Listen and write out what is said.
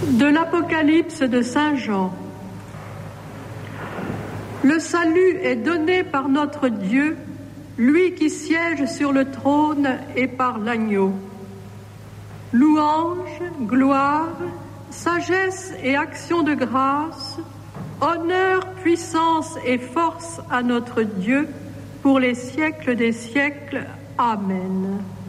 De l'Apocalypse de Saint Jean. Le salut est donné par notre Dieu, lui qui siège sur le trône et par l'agneau. Louange, gloire, sagesse et action de grâce, honneur, puissance et force à notre Dieu pour les siècles des siècles. Amen.